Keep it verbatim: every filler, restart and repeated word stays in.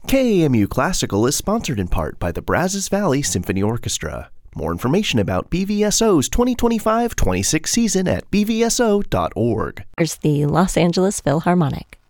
K A M U Classical is sponsored in part by the Brazos Valley Symphony Orchestra. More information about B V S O's twenty twenty-five twenty-six season at b v s o dot org. There's the Los Angeles Philharmonic.